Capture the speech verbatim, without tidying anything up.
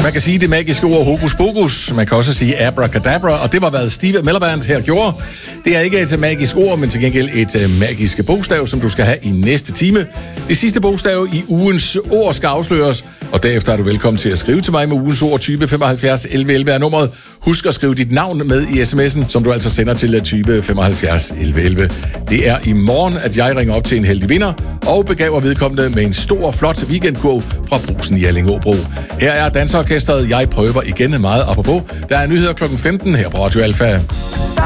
Man kan sige det magiske ord hokus pokus. Man kan også sige abracadabra, og det var, hvad Steve Mellerband her gjorde. Det er ikke et magisk ord, men til gengæld et magisk bogstav, som du skal have i næste time. Det sidste bogstav i ugens ord skal afsløres, og derefter er du velkommen til at skrive til mig med ugens ord tyve femoghalvfjerds elleve elleve er nummeret. Husk at skrive dit navn med i sms'en, som du altså sender til tyve femoghalvfjerds elleve elleve. Det er i morgen, at jeg ringer op til en heldig vinder og begaver vedkommende med en stor, flot weekendkurv fra Brugsen i Allingåbro. Her er Danseorkestret. Jeg prøver igen meget apropos. Der er nyheder klokken femten her på Radio Alfa.